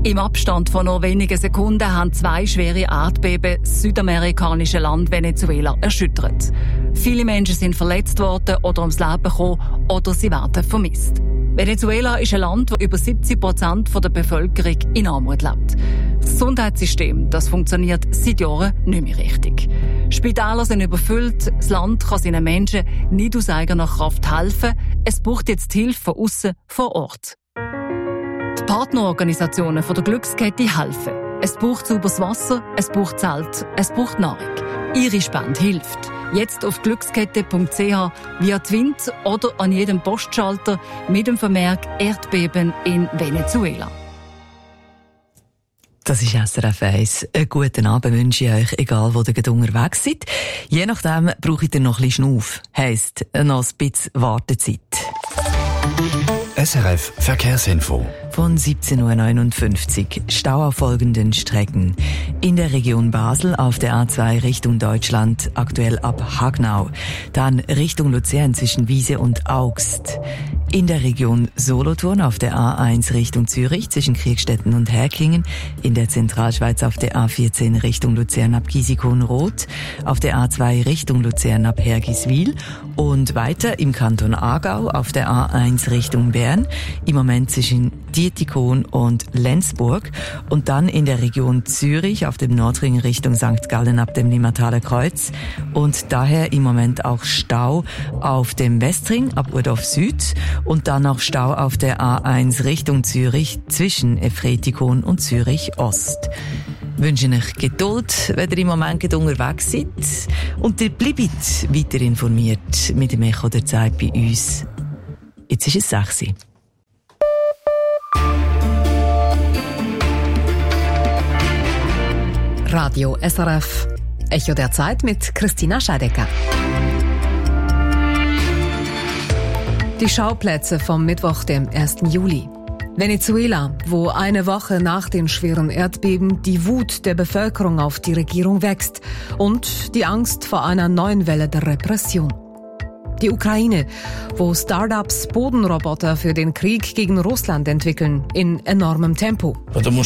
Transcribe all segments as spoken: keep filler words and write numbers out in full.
Im Abstand von nur wenigen Sekunden haben zwei schwere Erdbeben das südamerikanische Land Venezuela erschüttert. Viele Menschen sind verletzt worden oder ums Leben gekommen oder sie werden vermisst. Venezuela ist ein Land, wo über siebzig Prozent der Bevölkerung in Armut lebt. Das Gesundheitssystem, das funktioniert seit Jahren nicht mehr richtig. Spitäler sind überfüllt, das Land kann seinen Menschen nicht aus eigener Kraft helfen. Es braucht jetzt Hilfe von aussen vor Ort. Die Partnerorganisationen von der Glückskette helfen. Es braucht sauberes Wasser, es braucht Zelt, es braucht Nahrung. Ihre Spende hilft. Jetzt auf glückskette punkt c h, via Twint oder an jedem Postschalter mit dem Vermerk Erdbeben in Venezuela. Das ist S R F eins. Einen guten Abend wünsche ich euch, egal wo ihr unterwegs seid. Je nachdem braucht ihr noch ein bisschen Schnauf. Heisst, noch ein bisschen Wartezeit. S R F Verkehrsinfo. Von siebzehn Uhr neunundfünfzig. Stau auf folgenden Strecken. In der Region Basel auf der A zwei Richtung Deutschland, aktuell ab Hagnau. Dann Richtung Luzern zwischen Wiese und Augst. In der Region Solothurn auf der A eins Richtung Zürich zwischen Kriegstetten und Herklingen. In der Zentralschweiz auf der A vierzehn Richtung Luzern ab Giesikow-Roth. Auf der A zwei Richtung Luzern ab Hergiswil. Und weiter im Kanton Aargau auf der A eins Richtung Bern. Im Moment zwischen Dietikon und Lenzburg. Und dann in der Region Zürich auf dem Nordring Richtung Sankt Gallen ab dem Limmertaler Kreuz. Und daher im Moment auch Stau auf dem Westring ab Urdorf Süd. Und dann noch Stau auf der A eins Richtung Zürich zwischen Efretikon und Zürich Ost. Wünsche euch Geduld, wenn ihr im Moment unterwegs seid. Und ihr bleibt weiter informiert mit dem Echo der Zeit bei uns. Jetzt ist es sechs Uhr. Radio S R F. Echo der Zeit mit Christina Scheidecker. Die Schauplätze vom Mittwoch, dem ersten Juli. Venezuela, wo eine Woche nach den schweren Erdbeben die Wut der Bevölkerung auf die Regierung wächst und die Angst vor einer neuen Welle der Repression. Die Ukraine, wo Startups Bodenroboter für den Krieg gegen Russland entwickeln, in enormem Tempo.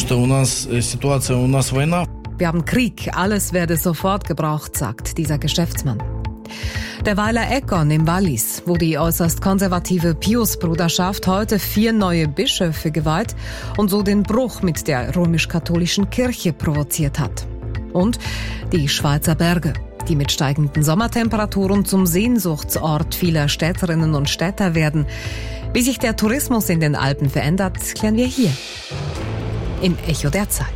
Wir haben Krieg, alles werde sofort gebraucht, sagt dieser Geschäftsmann. Der Weiler Eckern im Wallis, wo die äußerst konservative Pius-Bruderschaft heute vier neue Bischöfe geweiht und so den Bruch mit der römisch-katholischen Kirche provoziert hat. Und die Schweizer Berge, die mit steigenden Sommertemperaturen zum Sehnsuchtsort vieler Städterinnen und Städter werden. Wie sich der Tourismus in den Alpen verändert, klären wir hier im Echo der Zeit.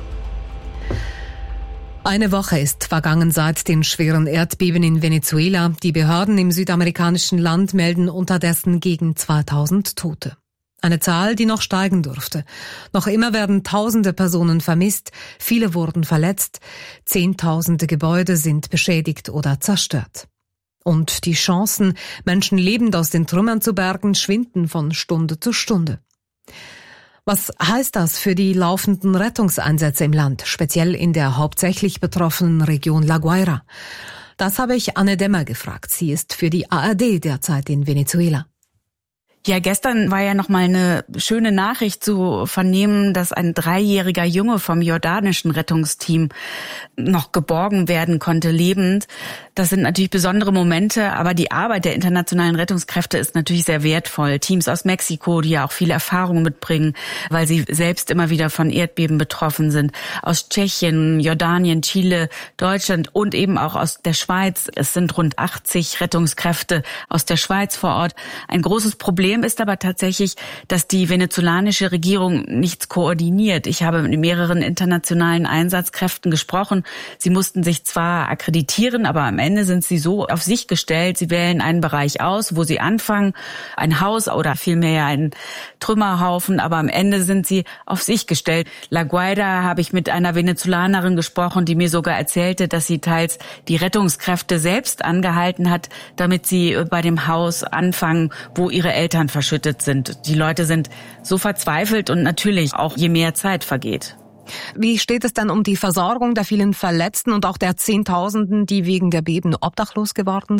Eine Woche ist vergangen seit den schweren Erdbeben in Venezuela. Die Behörden im südamerikanischen Land melden unterdessen gegen zweitausend Tote. Eine Zahl, die noch steigen dürfte. Noch immer werden tausende Personen vermisst, viele wurden verletzt, zehntausende Gebäude sind beschädigt oder zerstört. Und die Chancen, Menschen lebend aus den Trümmern zu bergen, schwinden von Stunde zu Stunde. Was heißt das für die laufenden Rettungseinsätze im Land, speziell in der hauptsächlich betroffenen Region La Guaira? Das habe ich Anne Demmer gefragt. Sie ist für die A R D derzeit in Venezuela. Ja, gestern war ja noch mal eine schöne Nachricht zu vernehmen, dass ein dreijähriger Junge vom jordanischen Rettungsteam noch geborgen werden konnte, lebend. Das sind natürlich besondere Momente, aber die Arbeit der internationalen Rettungskräfte ist natürlich sehr wertvoll. Teams aus Mexiko, die ja auch viel Erfahrung mitbringen, weil sie selbst immer wieder von Erdbeben betroffen sind. Aus Tschechien, Jordanien, Chile, Deutschland und eben auch aus der Schweiz. Es sind rund achtzig Rettungskräfte aus der Schweiz vor Ort. Ein großes Problem ist aber tatsächlich, dass die venezolanische Regierung nichts koordiniert. Ich habe mit mehreren internationalen Einsatzkräften gesprochen. Sie mussten sich zwar akkreditieren, aber am Ende sind sie so auf sich gestellt. Sie wählen einen Bereich aus, wo sie anfangen, ein Haus oder vielmehr einen Trümmerhaufen, aber am Ende sind sie auf sich gestellt. La Guaira habe ich mit einer Venezolanerin gesprochen, die mir sogar erzählte, dass sie teils die Rettungskräfte selbst angehalten hat, damit sie bei dem Haus anfangen, wo ihre Eltern verschüttet sind. Die Leute sind so verzweifelt und natürlich auch je mehr Zeit vergeht. Wie steht es dann um die Versorgung der vielen Verletzten und auch der Zehntausenden, die wegen der Beben obdachlos geworden sind?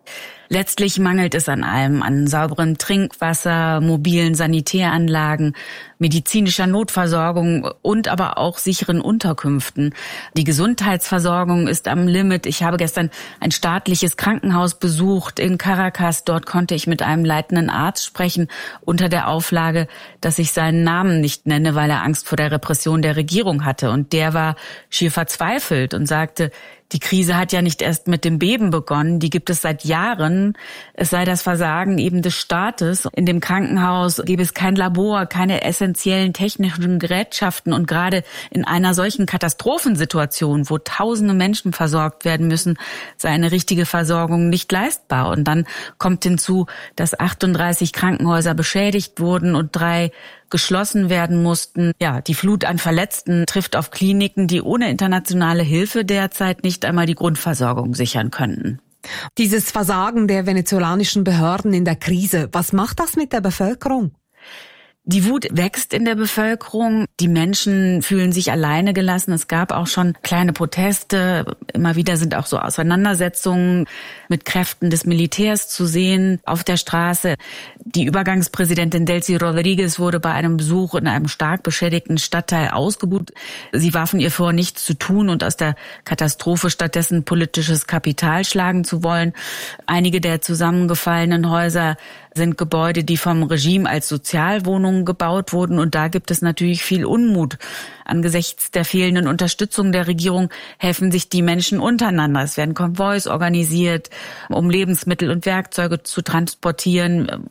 Letztlich mangelt es an allem, an sauberem Trinkwasser, mobilen Sanitäranlagen, medizinischer Notversorgung und aber auch sicheren Unterkünften. Die Gesundheitsversorgung ist am Limit. Ich habe gestern ein staatliches Krankenhaus besucht in Caracas. Dort konnte ich mit einem leitenden Arzt sprechen, unter der Auflage, dass ich seinen Namen nicht nenne, weil er Angst vor der Repression der Regierung hatte. Und der war schier verzweifelt und sagte, die Krise hat ja nicht erst mit dem Beben begonnen, die gibt es seit Jahren. Es sei das Versagen eben des Staates. In dem Krankenhaus gäbe es kein Labor, keine essentiellen technischen Gerätschaften. Und gerade in einer solchen Katastrophensituation, wo tausende Menschen versorgt werden müssen, sei eine richtige Versorgung nicht leistbar. Und dann kommt hinzu, dass achtunddreißig Krankenhäuser beschädigt wurden und drei geschlossen werden mussten. Ja, die Flut an Verletzten trifft auf Kliniken, die ohne internationale Hilfe derzeit nicht einmal die Grundversorgung sichern könnten. Dieses Versagen der venezolanischen Behörden in der Krise, was macht das mit der Bevölkerung? Die Wut wächst in der Bevölkerung. Die Menschen fühlen sich alleine gelassen. Es gab auch schon kleine Proteste. Immer wieder sind auch so Auseinandersetzungen mit Kräften des Militärs zu sehen auf der Straße. Die Übergangspräsidentin Delcy Rodriguez wurde bei einem Besuch in einem stark beschädigten Stadtteil ausgebuht. Sie warfen ihr vor, nichts zu tun und aus der Katastrophe stattdessen politisches Kapital schlagen zu wollen. Einige der zusammengefallenen Häuser sind Gebäude, die vom Regime als Sozialwohnungen gebaut wurden. Und da gibt es natürlich viel Unmut. Angesichts der fehlenden Unterstützung der Regierung helfen sich die Menschen untereinander. Es werden Konvois organisiert, um Lebensmittel und Werkzeuge zu transportieren.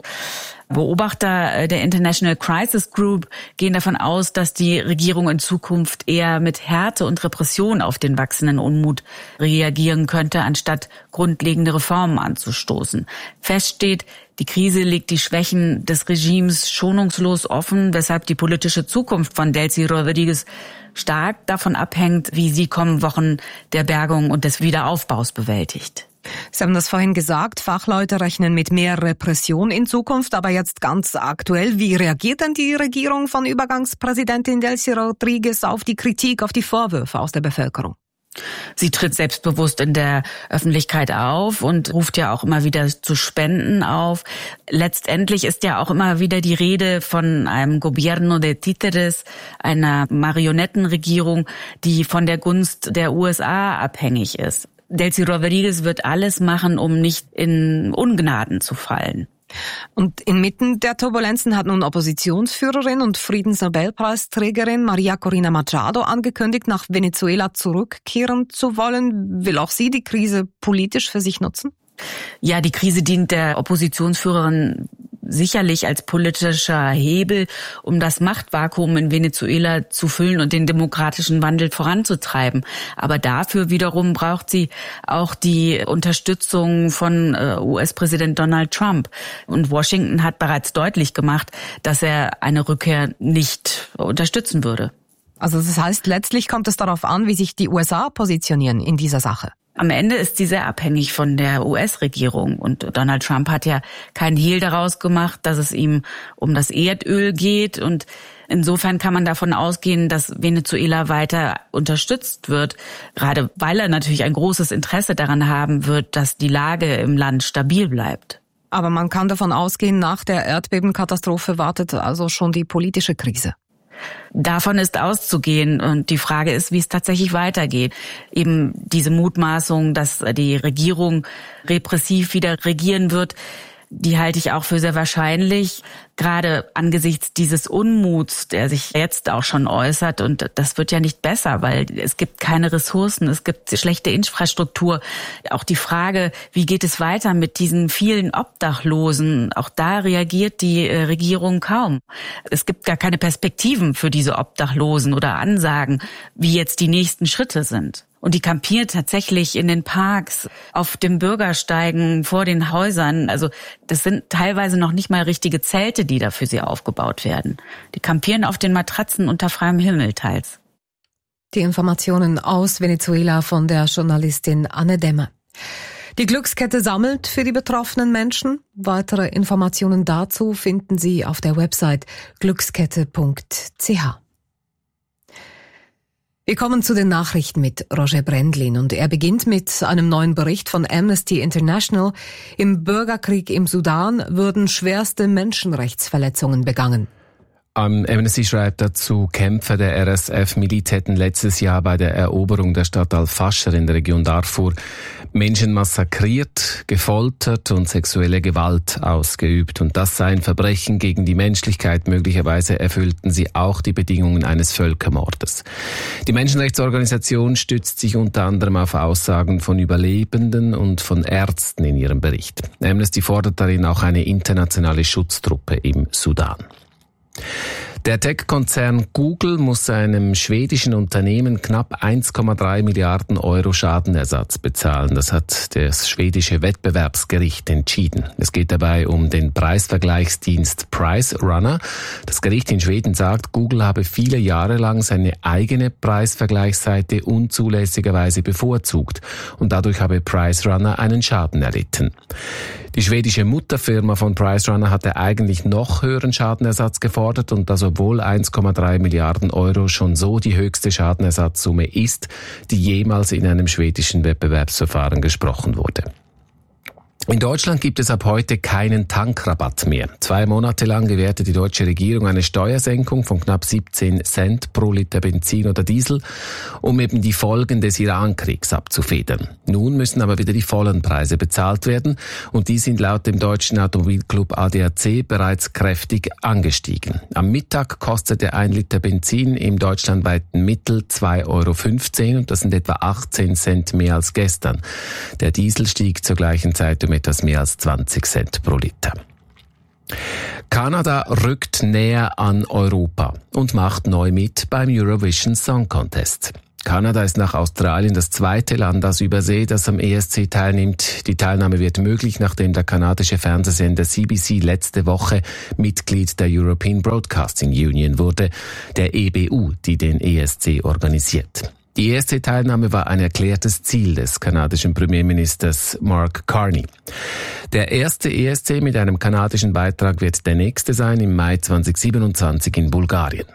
Beobachter der International Crisis Group gehen davon aus, dass die Regierung in Zukunft eher mit Härte und Repression auf den wachsenden Unmut reagieren könnte, anstatt grundlegende Reformen anzustoßen. Fest steht, die Krise legt die Schwächen des Regimes schonungslos offen, weshalb die politische Zukunft von Delcy Rodriguez stark davon abhängt, wie sie kommende Wochen der Bergung und des Wiederaufbaus bewältigt. Sie haben das vorhin gesagt, Fachleute rechnen mit mehr Repression in Zukunft, aber jetzt ganz aktuell, wie reagiert denn die Regierung von Übergangspräsidentin Delcy Rodriguez auf die Kritik, auf die Vorwürfe aus der Bevölkerung? Sie tritt selbstbewusst in der Öffentlichkeit auf und ruft ja auch immer wieder zu Spenden auf. Letztendlich ist ja auch immer wieder die Rede von einem Gobierno de Títeres, einer Marionettenregierung, die von der Gunst der U S A abhängig ist. Delcy Rodriguez wird alles machen, um nicht in Ungnaden zu fallen. Und inmitten der Turbulenzen hat nun Oppositionsführerin und Friedensnobelpreisträgerin Maria Corina Machado angekündigt, nach Venezuela zurückkehren zu wollen. Will auch sie die Krise politisch für sich nutzen? Ja, die Krise dient der Oppositionsführerin sicherlich als politischer Hebel, um das Machtvakuum in Venezuela zu füllen und den demokratischen Wandel voranzutreiben. Aber dafür wiederum braucht sie auch die Unterstützung von äh, U S-Präsident Donald Trump. Und Washington hat bereits deutlich gemacht, dass er eine Rückkehr nicht unterstützen würde. Also das heißt, letztlich kommt es darauf an, wie sich die U S A positionieren in dieser Sache. Am Ende ist sie sehr abhängig von der U S-Regierung und Donald Trump hat ja keinen Hehl daraus gemacht, dass es ihm um das Erdöl geht und insofern kann man davon ausgehen, dass Venezuela weiter unterstützt wird, gerade weil er natürlich ein großes Interesse daran haben wird, dass die Lage im Land stabil bleibt. Aber man kann davon ausgehen, nach der Erdbebenkatastrophe wartet also schon die politische Krise. Davon ist auszugehen und die Frage ist, wie es tatsächlich weitergeht. Eben diese Mutmaßung, dass die Regierung repressiv wieder regieren wird, die halte ich auch für sehr wahrscheinlich, gerade angesichts dieses Unmuts, der sich jetzt auch schon äußert. Und das wird ja nicht besser, weil es gibt keine Ressourcen, es gibt schlechte Infrastruktur. Auch die Frage, wie geht es weiter mit diesen vielen Obdachlosen, auch da reagiert die Regierung kaum. Es gibt gar keine Perspektiven für diese Obdachlosen oder Ansagen, wie jetzt die nächsten Schritte sind. Und die kampieren tatsächlich in den Parks, auf den Bürgersteigen, vor den Häusern. Also das sind teilweise noch nicht mal richtige Zelte, die da für sie aufgebaut werden. Die kampieren auf den Matratzen unter freiem Himmel teils. Die Informationen aus Venezuela von der Journalistin Anne Demmer. Die Glückskette sammelt für die betroffenen Menschen. Weitere Informationen dazu finden Sie auf der Website glückskette punkt c h. Wir kommen zu den Nachrichten mit Roger Brendlin und er beginnt mit einem neuen Bericht von Amnesty International. Im Bürgerkrieg im Sudan würden schwerste Menschenrechtsverletzungen begangen. Um, Amnesty schreibt dazu, Kämpfer der R S F-Miliz hätten letztes Jahr bei der Eroberung der Stadt Al-Fasher in der Region Darfur Menschen massakriert, gefoltert und sexuelle Gewalt ausgeübt. Und das seien Verbrechen gegen die Menschlichkeit. Möglicherweise erfüllten sie auch die Bedingungen eines Völkermordes. Die Menschenrechtsorganisation stützt sich unter anderem auf Aussagen von Überlebenden und von Ärzten in ihrem Bericht. Amnesty fordert darin auch eine internationale Schutztruppe im Sudan. Der Tech-Konzern Google muss seinem schwedischen Unternehmen knapp eins Komma drei Milliarden Euro Schadenersatz bezahlen. Das hat das schwedische Wettbewerbsgericht entschieden. Es geht dabei um den Preisvergleichsdienst PriceRunner. Das Gericht in Schweden sagt, Google habe viele Jahre lang seine eigene Preisvergleichsseite unzulässigerweise bevorzugt und dadurch habe PriceRunner einen Schaden erlitten. Die schwedische Mutterfirma von PriceRunner hatte eigentlich noch höheren Schadenersatz gefordert und das obwohl eins Komma drei Milliarden Euro schon so die höchste Schadenersatzsumme ist, die jemals in einem schwedischen Wettbewerbsverfahren gesprochen wurde. In Deutschland gibt es ab heute keinen Tankrabatt mehr. Zwei Monate lang gewährte die deutsche Regierung eine Steuersenkung von knapp siebzehn Cent pro Liter Benzin oder Diesel, um eben die Folgen des Iran-Kriegs abzufedern. Nun müssen aber wieder die vollen Preise bezahlt werden und die sind laut dem deutschen Automobilclub A D A C bereits kräftig angestiegen. Am Mittag kostete ein Liter Benzin im deutschlandweiten Mittel zwei Euro fünfzehn und das sind etwa achtzehn Cent mehr als gestern. Der Diesel stieg zur gleichen Zeit um etwas mehr als zwanzig Cent pro Liter. Kanada rückt näher an Europa und macht neu mit beim Eurovision Song Contest. Kanada ist nach Australien das zweite Land aus Übersee, das am E S C teilnimmt. Die Teilnahme wird möglich, nachdem der kanadische Fernsehsender C B C letzte Woche Mitglied der European Broadcasting Union wurde, der E B U, die den E S C organisiert. Die E S C-Teilnahme war ein erklärtes Ziel des kanadischen Premierministers Mark Carney. Der erste E S C mit einem kanadischen Beitrag wird der nächste sein, im Mai zweitausendsiebenundzwanzig in Bulgarien.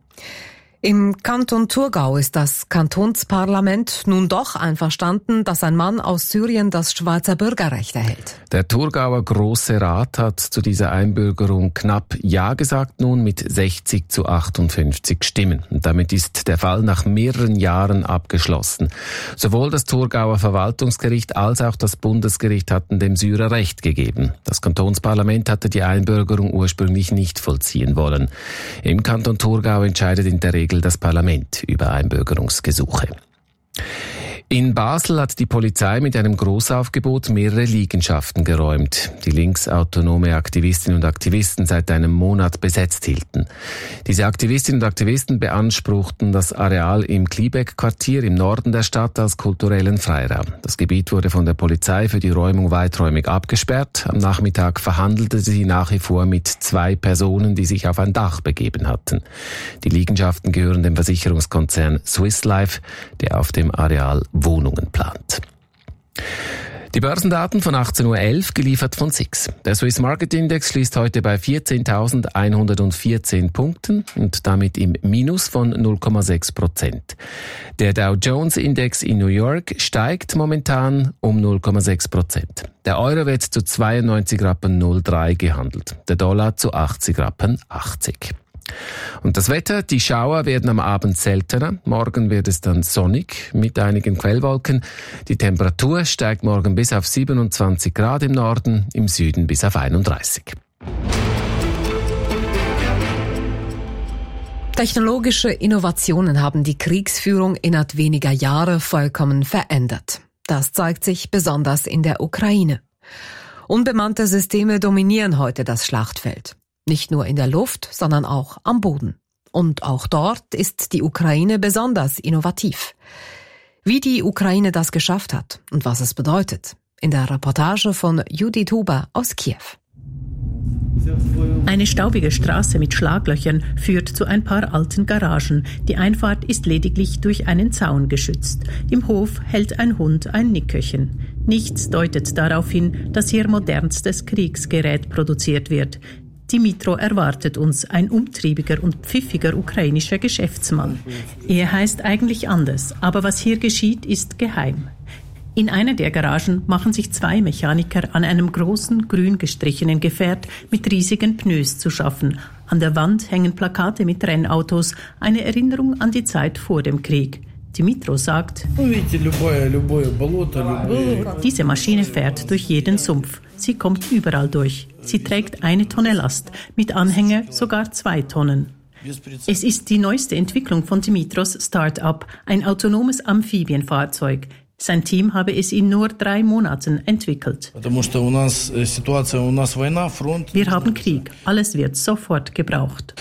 Im Kanton Thurgau ist das Kantonsparlament nun doch einverstanden, dass ein Mann aus Syrien das Schweizer Bürgerrecht erhält. Der Thurgauer Grosse Rat hat zu dieser Einbürgerung knapp Ja gesagt, nun mit sechzig zu achtundfünfzig Stimmen. Und damit ist der Fall nach mehreren Jahren abgeschlossen. Sowohl das Thurgauer Verwaltungsgericht als auch das Bundesgericht hatten dem Syrer Recht gegeben. Das Kantonsparlament hatte die Einbürgerung ursprünglich nicht vollziehen wollen. Im Kanton Thurgau entscheidet in der Regel das Parlament über Einbürgerungsgesuche. In Basel hat die Polizei mit einem Großaufgebot mehrere Liegenschaften geräumt, die linksautonome Aktivistinnen und Aktivisten seit einem Monat besetzt hielten. Diese Aktivistinnen und Aktivisten beanspruchten das Areal im Kliebeck-Quartier im Norden der Stadt als kulturellen Freiraum. Das Gebiet wurde von der Polizei für die Räumung weiträumig abgesperrt. Am Nachmittag verhandelte sie nach wie vor mit zwei Personen, die sich auf ein Dach begeben hatten. Die Liegenschaften gehören dem Versicherungskonzern Swiss Life, der auf dem Areal Wohnungen plant. Die Börsendaten von achtzehn Uhr elf, geliefert von S I X. Der Swiss Market Index schließt heute bei vierzehntausendeinhundertvierzehn Punkten und damit im Minus von null Komma sechs Prozent. Der Dow Jones Index in New York steigt momentan um null Komma sechs Prozent. Der Euro wird zu zweiundneunzig Rappen null Komma drei gehandelt, der Dollar zu achtzig Rappen achtzig. Und das Wetter, die Schauer werden am Abend seltener. Morgen wird es dann sonnig mit einigen Quellwolken. Die Temperatur steigt morgen bis auf siebenundzwanzig Grad im Norden, im Süden bis auf einunddreißig. Technologische Innovationen haben die Kriegsführung innerhalb weniger Jahre vollkommen verändert. Das zeigt sich besonders in der Ukraine. Unbemannte Systeme dominieren heute das Schlachtfeld. Nicht nur in der Luft, sondern auch am Boden. Und auch dort ist die Ukraine besonders innovativ. Wie die Ukraine das geschafft hat und was es bedeutet, in der Reportage von Judith Huber aus Kiew. Eine staubige Straße mit Schlaglöchern führt zu ein paar alten Garagen. Die Einfahrt ist lediglich durch einen Zaun geschützt. Im Hof hält ein Hund ein Nickerchen. Nichts deutet darauf hin, dass hier modernstes Kriegsgerät produziert wird. Dimitro erwartet uns, ein umtriebiger und pfiffiger ukrainischer Geschäftsmann. Er heißt eigentlich anders, aber was hier geschieht, ist geheim. In einer der Garagen machen sich zwei Mechaniker an einem großen, grün gestrichenen Gefährt mit riesigen Pneus zu schaffen. An der Wand hängen Plakate mit Rennautos, eine Erinnerung an die Zeit vor dem Krieg. Dimitro sagt, diese Maschine fährt durch jeden Sumpf. Sie kommt überall durch. Sie trägt eine Tonne Last, mit Anhänger sogar zwei Tonnen. Es ist die neueste Entwicklung von Dimitros Start-up, ein autonomes Amphibienfahrzeug. Sein Team habe es in nur drei Monaten entwickelt. Wir haben Krieg. Alles wird sofort gebraucht.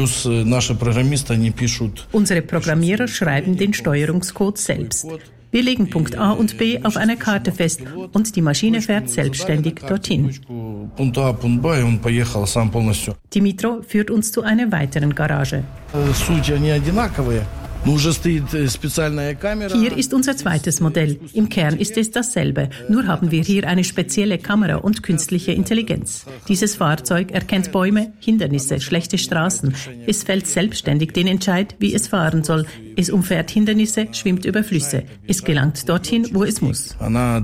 Unsere Programmierer schreiben den Steuerungscode selbst. Wir legen Punkt A und B auf einer Karte fest und die Maschine fährt selbstständig dorthin. Dimitro führt uns zu einer weiteren Garage. Hier ist unser zweites Modell. Im Kern ist es dasselbe. Nur haben wir hier eine spezielle Kamera und künstliche Intelligenz. Dieses Fahrzeug erkennt Bäume, Hindernisse, schlechte Straßen. Es fällt selbstständig den Entscheid, wie es fahren soll. Es umfährt Hindernisse, schwimmt über Flüsse. Es gelangt dorthin, wo es muss.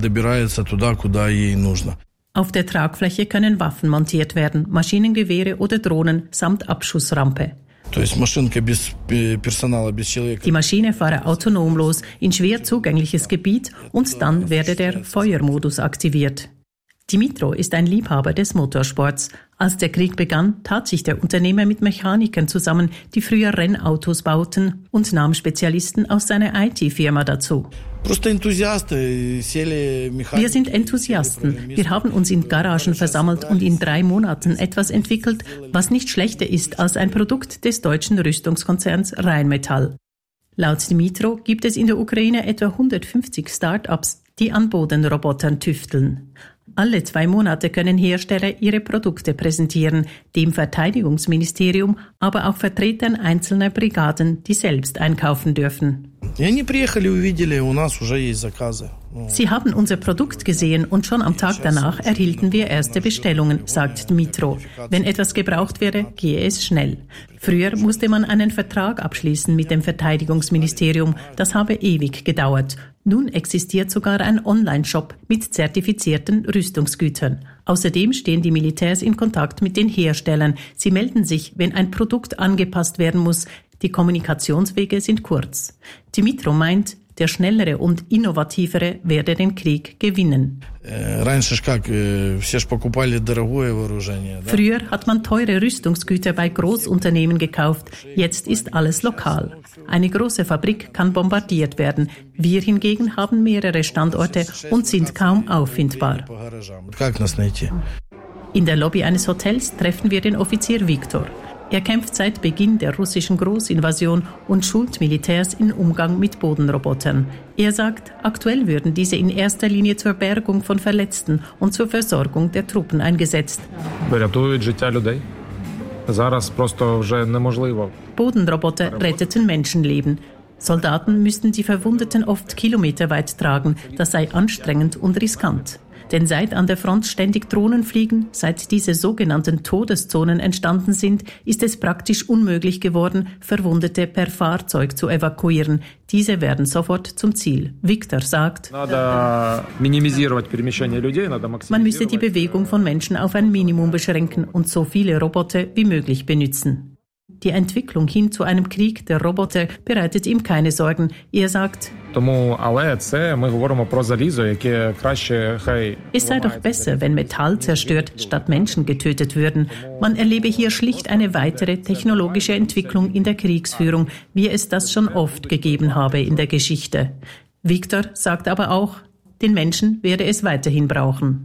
Auf der Tragfläche können Waffen montiert werden, Maschinengewehre oder Drohnen samt Abschussrampe. Die Maschine fahre autonom los in schwer zugängliches Gebiet und dann werde der Feuermodus aktiviert. Dimitro ist ein Liebhaber des Motorsports. Als der Krieg begann, tat sich der Unternehmer mit Mechanikern zusammen, die früher Rennautos bauten, und nahm Spezialisten aus seiner I T-Firma dazu. Wir sind Enthusiasten. Wir haben uns in Garagen versammelt und in drei Monaten etwas entwickelt, was nicht schlechter ist als ein Produkt des deutschen Rüstungskonzerns Rheinmetall. Laut Dimitro gibt es in der Ukraine etwa hundertfünfzig Start-ups, die an Bodenrobotern tüfteln. Alle zwei Monate können Hersteller ihre Produkte präsentieren, dem Verteidigungsministerium, aber auch Vertretern einzelner Brigaden, die selbst einkaufen dürfen. Sie haben unser Produkt gesehen und schon am Tag danach erhielten wir erste Bestellungen, sagt Dimitro. Wenn etwas gebraucht werde, gehe es schnell. Früher musste man einen Vertrag abschließen mit dem Verteidigungsministerium. Das habe ewig gedauert. Nun existiert sogar ein Online-Shop mit zertifizierten Rüstungsgütern. Außerdem stehen die Militärs in Kontakt mit den Herstellern. Sie melden sich, wenn ein Produkt angepasst werden muss. Die Kommunikationswege sind kurz. Dimitro meint, der schnellere und innovativere werde den Krieg gewinnen. Früher hat man teure Rüstungsgüter bei Großunternehmen gekauft. Jetzt ist alles lokal. Eine große Fabrik kann bombardiert werden. Wir hingegen haben mehrere Standorte und sind kaum auffindbar. In der Lobby eines Hotels treffen wir den Offizier Viktor. Er kämpft seit Beginn der russischen Großinvasion und schult Militärs im Umgang mit Bodenrobotern. Er sagt, aktuell würden diese in erster Linie zur Bergung von Verletzten und zur Versorgung der Truppen eingesetzt. Bodenroboter retteten Menschenleben. Soldaten müssten die Verwundeten oft kilometerweit tragen. Das sei anstrengend und riskant. Denn seit an der Front ständig Drohnen fliegen, seit diese sogenannten Todeszonen entstanden sind, ist es praktisch unmöglich geworden, Verwundete per Fahrzeug zu evakuieren. Diese werden sofort zum Ziel. Viktor sagt, man müsse die Bewegung von Menschen auf ein Minimum beschränken und so viele Roboter wie möglich benutzen. Die Entwicklung hin zu einem Krieg der Roboter bereitet ihm keine Sorgen. Er sagt, es sei doch besser, wenn Metall zerstört, statt Menschen getötet würden. Man erlebe hier schlicht eine weitere technologische Entwicklung in der Kriegsführung, wie es das schon oft gegeben habe in der Geschichte. Viktor sagt aber auch, den Menschen werde es weiterhin brauchen.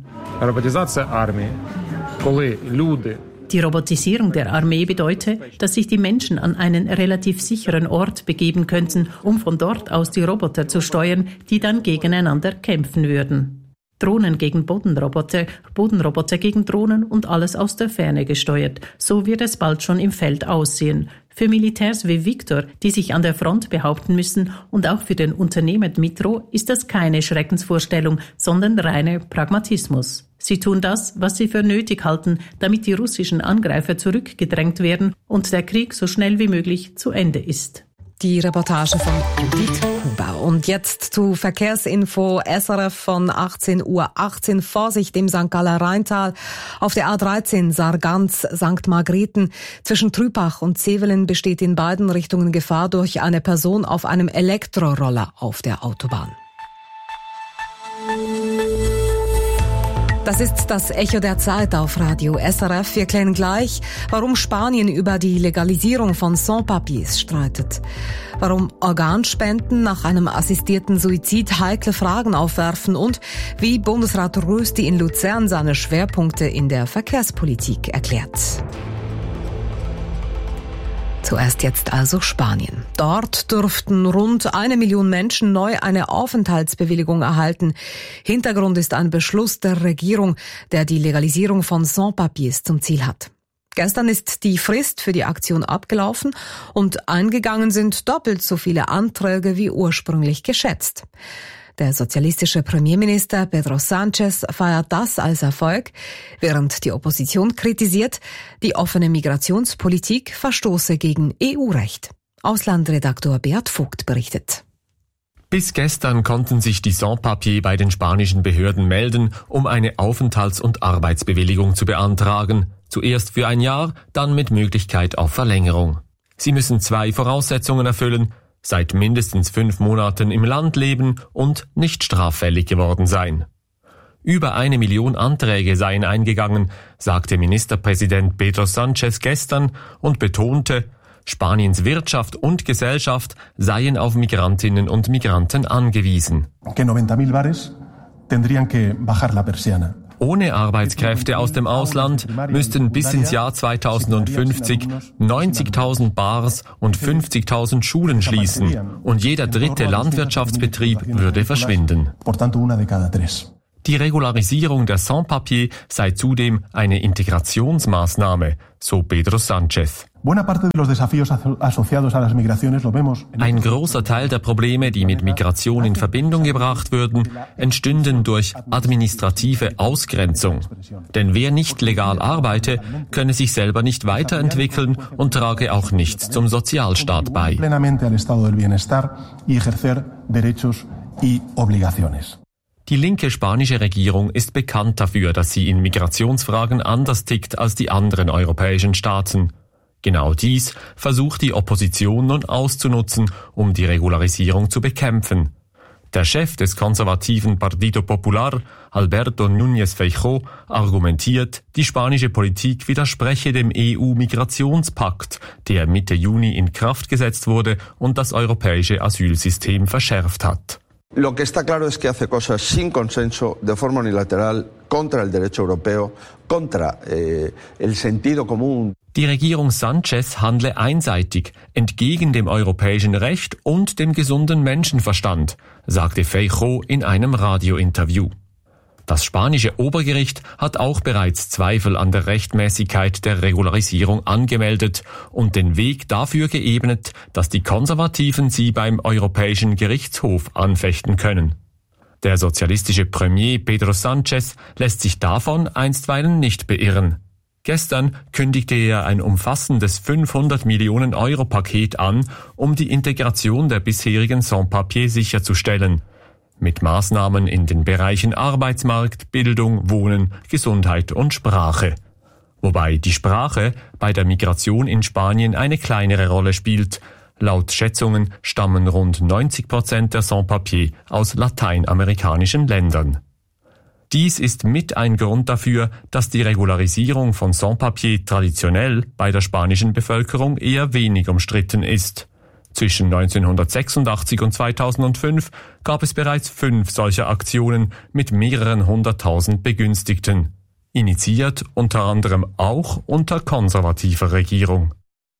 Die Robotisierung der Armee bedeutet, dass sich die Menschen an einen relativ sicheren Ort begeben könnten, um von dort aus die Roboter zu steuern, die dann gegeneinander kämpfen würden. Drohnen gegen Bodenroboter, Bodenroboter gegen Drohnen und alles aus der Ferne gesteuert. So wird es bald schon im Feld aussehen. Für Militärs wie Viktor, die sich an der Front behaupten müssen, und auch für den Unternehmer Dmitro ist das keine Schreckensvorstellung, sondern reiner Pragmatismus. Sie tun das, was sie für nötig halten, damit die russischen Angreifer zurückgedrängt werden und der Krieg so schnell wie möglich zu Ende ist. Die Reportage von Judith Huber. Und jetzt zu Verkehrsinfo S R F von achtzehn Uhr achtzehn. Vorsicht im Sankt Galler Rheintal. Auf der A dreizehn Sargans Sankt Margrethen. Zwischen Trübach und Zevelen besteht in beiden Richtungen Gefahr durch eine Person auf einem Elektroroller auf der Autobahn. Das ist das Echo der Zeit auf Radio S R F. Wir klären gleich, warum Spanien über die Legalisierung von Sans-Papiers streitet. Warum Organspenden nach einem assistierten Suizid heikle Fragen aufwerfen und wie Bundesrat Rösti in Luzern seine Schwerpunkte in der Verkehrspolitik erklärt. Zuerst jetzt also Spanien. Dort dürften rund eine Million Menschen neu eine Aufenthaltsbewilligung erhalten. Hintergrund ist ein Beschluss der Regierung, der die Legalisierung von Sans-Papiers zum Ziel hat. Gestern ist die Frist für die Aktion abgelaufen und eingegangen sind doppelt so viele Anträge wie ursprünglich geschätzt. Der sozialistische Premierminister Pedro Sánchez feiert das als Erfolg, während die Opposition kritisiert, die offene Migrationspolitik verstoße gegen E U-Recht. Auslandredaktor Beat Vogt berichtet. Bis gestern konnten sich die Sans-Papiers bei den spanischen Behörden melden, um eine Aufenthalts- und Arbeitsbewilligung zu beantragen. Zuerst für ein Jahr, dann mit Möglichkeit auf Verlängerung. Sie müssen zwei Voraussetzungen erfüllen: seit mindestens fünf Monaten im Land leben und nicht straffällig geworden sein. Über eine Million Anträge seien eingegangen, sagte Ministerpräsident Pedro Sánchez gestern und betonte, Spaniens Wirtschaft und Gesellschaft seien auf Migrantinnen und Migranten angewiesen. Ohne Arbeitskräfte aus dem Ausland müssten bis ins Jahr zweitausendfünfzig neunzigtausend Bars und fünfzigtausend Schulen schließen und jeder dritte Landwirtschaftsbetrieb würde verschwinden. Die Regularisierung der Sans-Papiers sei zudem eine Integrationsmaßnahme, so Pedro Sánchez. Ein großer Teil der Probleme, die mit Migration in Verbindung gebracht würden, entstünden durch administrative Ausgrenzung. Denn wer nicht legal arbeite, könne sich selber nicht weiterentwickeln und trage auch nichts zum Sozialstaat bei. Die linke spanische Regierung ist bekannt dafür, dass sie in Migrationsfragen anders tickt als die anderen europäischen Staaten. Genau dies versucht die Opposition nun auszunutzen, um die Regularisierung zu bekämpfen. Der Chef des konservativen Partido Popular, Alberto Núñez Feijóo, argumentiert, die spanische Politik widerspreche dem E U-Migrationspakt, der Mitte Juni in Kraft gesetzt wurde und das europäische Asylsystem verschärft hat. Lo que está claro es que hace cosas sin consenso, de forma unilateral, contra el derecho europeo, contra eh, el sentido común. Die Regierung Sánchez handle einseitig, entgegen dem europäischen Recht und dem gesunden Menschenverstand, sagte Feijóo in einem Radiointerview. Das spanische Obergericht hat auch bereits Zweifel an der Rechtmäßigkeit der Regularisierung angemeldet und den Weg dafür geebnet, dass die Konservativen sie beim Europäischen Gerichtshof anfechten können. Der sozialistische Premier Pedro Sánchez lässt sich davon einstweilen nicht beirren. Gestern kündigte er ein umfassendes fünfhundert Millionen Euro Paket an, um die Integration der bisherigen Sans-Papiers sicherzustellen. Mit Maßnahmen in den Bereichen Arbeitsmarkt, Bildung, Wohnen, Gesundheit und Sprache. Wobei die Sprache bei der Migration in Spanien eine kleinere Rolle spielt. Laut Schätzungen stammen rund neunzig Prozent der Sans-Papiers aus lateinamerikanischen Ländern. Dies ist mit ein Grund dafür, dass die Regularisierung von Sans-Papiers traditionell bei der spanischen Bevölkerung eher wenig umstritten ist. Zwischen neunzehnhundertsechsundachtzig und zweitausendfünf gab es bereits fünf solcher Aktionen mit mehreren hunderttausend Begünstigten. Initiiert unter anderem auch unter konservativer Regierung.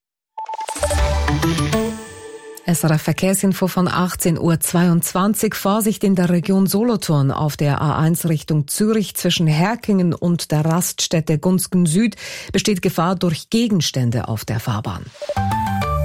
S R F Verkehrsinfo von achtzehn Uhr zweiundzwanzig. Vorsicht in der Region Solothurn auf der A eins Richtung Zürich zwischen Herkingen und der Raststätte Gunzgen Süd besteht Gefahr durch Gegenstände auf der Fahrbahn.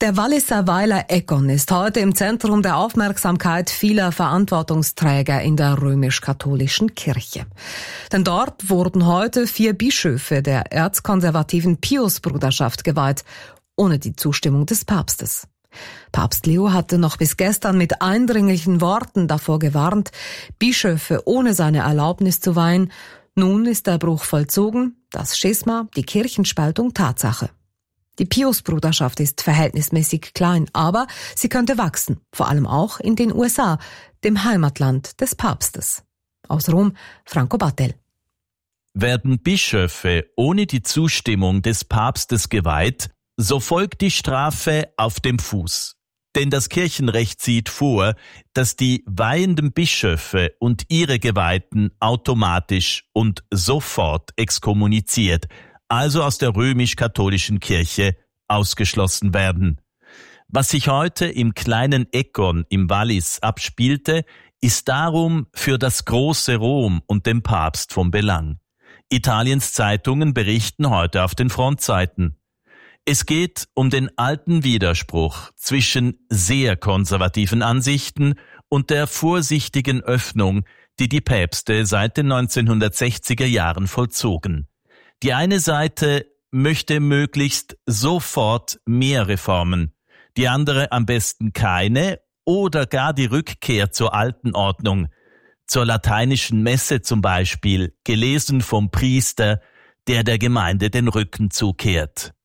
Der Walliser Weiler Egon ist heute im Zentrum der Aufmerksamkeit vieler Verantwortungsträger in der römisch-katholischen Kirche. Denn dort wurden heute vier Bischöfe der erzkonservativen Piusbruderschaft geweiht, ohne die Zustimmung des Papstes. Papst Leo hatte noch bis gestern mit eindringlichen Worten davor gewarnt, Bischöfe ohne seine Erlaubnis zu weihen. Nun ist der Bruch vollzogen, das Schisma, die Kirchenspaltung Tatsache. Die Piusbruderschaft ist verhältnismäßig klein, aber sie könnte wachsen, vor allem auch in den U S A, dem Heimatland des Papstes. Aus Rom, Franco Battel. Werden Bischöfe ohne die Zustimmung des Papstes geweiht, so folgt die Strafe auf dem Fuß. Denn das Kirchenrecht sieht vor, dass die weihenden Bischöfe und ihre Geweihten automatisch und sofort exkommuniziert, also aus der römisch-katholischen Kirche ausgeschlossen werden. Was sich heute im kleinen Egon im Wallis abspielte, ist darum für das große Rom und den Papst von Belang. Italiens Zeitungen berichten heute auf den Frontseiten. Es geht um den alten Widerspruch zwischen sehr konservativen Ansichten und der vorsichtigen Öffnung, die die Päpste seit den neunzehnhundertsechziger Jahren vollzogen. Die eine Seite möchte möglichst sofort mehr Reformen, die andere am besten keine oder gar die Rückkehr zur alten Ordnung, zur lateinischen Messe zum Beispiel, gelesen vom Priester, der der Gemeinde den Rücken zukehrt.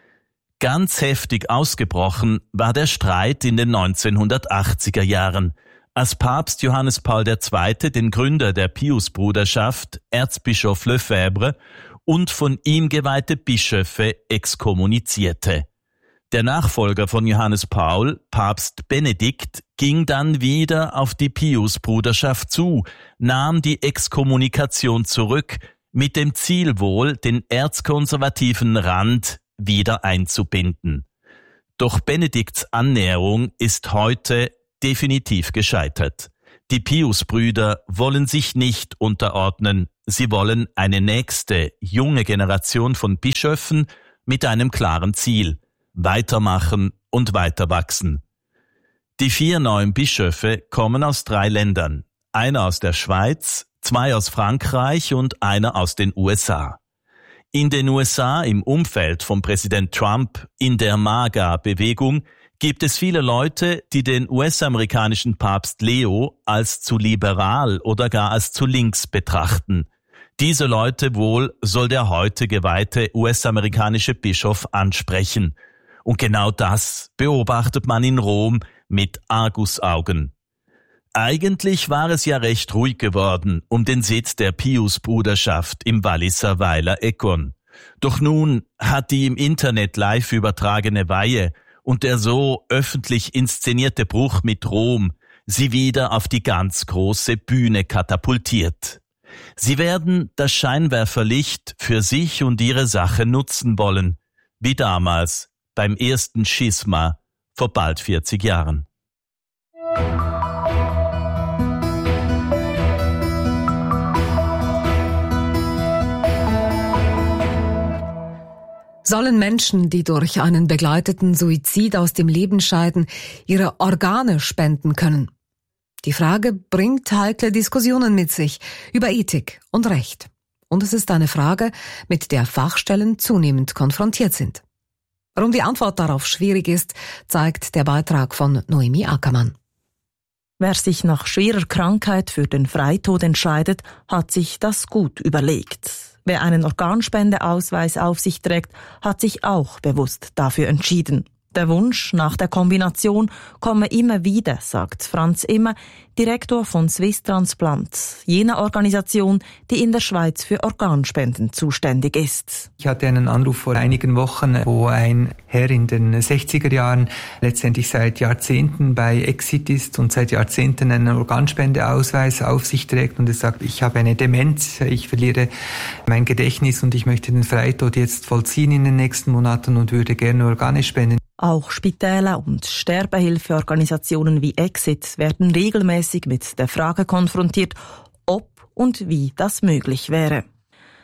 Ganz heftig ausgebrochen war der Streit in den neunzehnhundertachtziger Jahren, als Papst Johannes Paul der Zweite den Gründer der Piusbruderschaft, Erzbischof Lefebvre, und von ihm geweihte Bischöfe exkommunizierte. Der Nachfolger von Johannes Paul, Papst Benedikt, ging dann wieder auf die Piusbruderschaft zu, nahm die Exkommunikation zurück, mit dem Ziel wohl, den erzkonservativen Rand wieder einzubinden. Doch Benedikts Annäherung ist heute definitiv gescheitert. Die Piusbrüder wollen sich nicht unterordnen, sie wollen eine nächste, junge Generation von Bischöfen mit einem klaren Ziel: weitermachen und weiter wachsen. Die vier neuen Bischöfe kommen aus drei Ländern, einer aus der Schweiz, zwei aus Frankreich und einer aus den U S A. In den U S A im Umfeld von Präsident Trump, in der MAGA-Bewegung, gibt es viele Leute, die den U S-amerikanischen Papst Leo als zu liberal oder gar als zu links betrachten. Diese Leute wohl soll der heute geweihte U S-amerikanische Bischof ansprechen. Und genau das beobachtet man in Rom mit Argusaugen. Eigentlich war es ja recht ruhig geworden um den Sitz der Piusbruderschaft im Walliser Weiler Egon. Doch nun hat die im Internet live übertragene Weihe und der so öffentlich inszenierte Bruch mit Rom sie wieder auf die ganz große Bühne katapultiert. Sie werden das Scheinwerferlicht für sich und ihre Sache nutzen wollen, wie damals beim ersten Schisma vor bald vierzig Jahren. Sollen Menschen, die durch einen begleiteten Suizid aus dem Leben scheiden, ihre Organe spenden können? Die Frage bringt heikle Diskussionen mit sich über Ethik und Recht. Und es ist eine Frage, mit der Fachstellen zunehmend konfrontiert sind. Warum die Antwort darauf schwierig ist, zeigt der Beitrag von Noemi Ackermann. Wer sich nach schwerer Krankheit für den Freitod entscheidet, hat sich das gut überlegt. Wer einen Organspendeausweis auf sich trägt, hat sich auch bewusst dafür entschieden. Der Wunsch nach der Kombination komme immer wieder, sagt Franz Immer, Direktor von Swiss Transplant, jener Organisation, die in der Schweiz für Organspenden zuständig ist. Ich hatte einen Anruf vor einigen Wochen, wo ein Herr in den sechziger Jahren letztendlich seit Jahrzehnten bei Exit ist und seit Jahrzehnten einen Organspendeausweis auf sich trägt und er sagt, ich habe eine Demenz, ich verliere mein Gedächtnis und ich möchte den Freitod jetzt vollziehen in den nächsten Monaten und würde gerne Organe spenden. Auch Spitäler und Sterbehilfeorganisationen wie Exit werden regelmäßig mit der Frage konfrontiert, ob und wie das möglich wäre.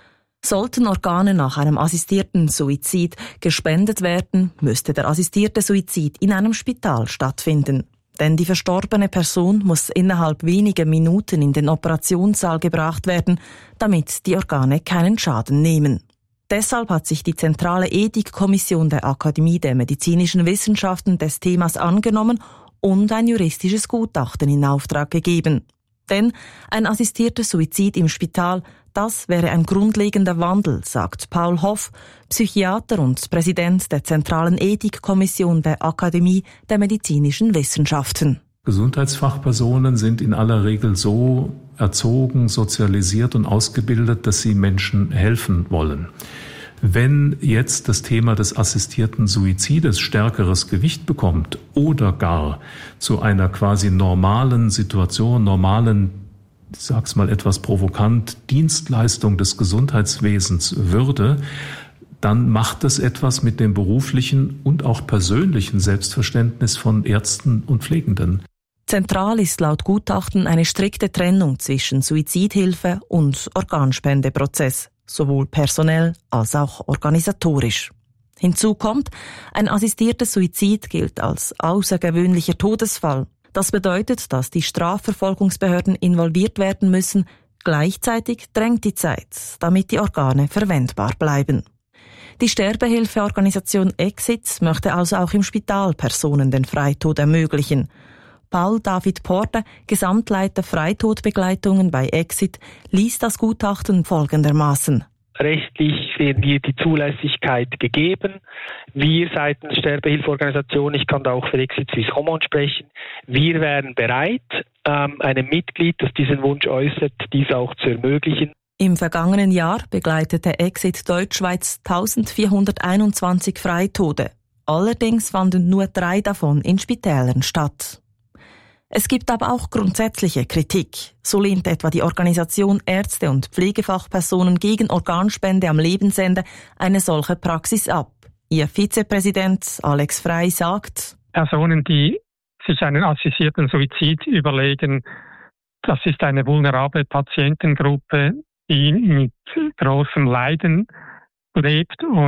Sollten Organe nach einem assistierten Suizid gespendet werden, müsste der assistierte Suizid in einem Spital stattfinden. Denn die verstorbene Person muss innerhalb weniger Minuten in den Operationssaal gebracht werden, damit die Organe keinen Schaden nehmen. Deshalb hat sich die zentrale Ethikkommission der Akademie der Medizinischen Wissenschaften des Themas angenommen und ein juristisches Gutachten in Auftrag gegeben. Denn ein assistierter Suizid im Spital, das wäre ein grundlegender Wandel, sagt Paul Hoff, Psychiater und Präsident der zentralen Ethikkommission der Akademie der Medizinischen Wissenschaften. Gesundheitsfachpersonen sind in aller Regel so erzogen, sozialisiert und ausgebildet, dass sie Menschen helfen wollen. Wenn jetzt das Thema des assistierten Suizides stärkeres Gewicht bekommt oder gar zu einer quasi normalen Situation, normalen, ich sag's mal etwas provokant, Dienstleistung des Gesundheitswesens würde, dann macht es etwas mit dem beruflichen und auch persönlichen Selbstverständnis von Ärzten und Pflegenden. Zentral ist laut Gutachten eine strikte Trennung zwischen Suizidhilfe und Organspendeprozess, sowohl personell als auch organisatorisch. Hinzu kommt, ein assistierter Suizid gilt als außergewöhnlicher Todesfall. Das bedeutet, dass die Strafverfolgungsbehörden involviert werden müssen. Gleichzeitig drängt die Zeit, damit die Organe verwendbar bleiben. Die Sterbehilfeorganisation Exit möchte also auch im Spital Personen den Freitod ermöglichen. Paul David Porte, Gesamtleiter Freitodbegleitungen bei Exit, liest das Gutachten folgendermaßen. Rechtlich sehen wir die Zulässigkeit gegeben. Wir seitens Sterbehilfeorganisation, ich kann da auch für Exit Suisse Romande sprechen, wir wären bereit, einem Mitglied, das diesen Wunsch äußert, dies auch zu ermöglichen. Im vergangenen Jahr begleitete Exit Deutschschweiz eintausendvierhunderteinundzwanzig Freitode. Allerdings fanden nur drei davon in Spitälern statt. Es gibt aber auch grundsätzliche Kritik. So lehnt etwa die Organisation Ärzte und Pflegefachpersonen gegen Organspende am Lebensende eine solche Praxis ab. Ihr Vizepräsident Alex Frey sagt: Personen, die sich einen assistierten Suizid überlegen, das ist eine vulnerable Patientengruppe, die mit großem Leiden lebt.